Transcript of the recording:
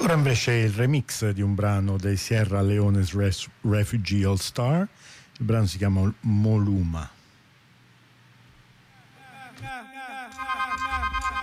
Ora invece il remix di un brano dei Sierra Leone's Refugee All Star. Il brano si chiama Moluma.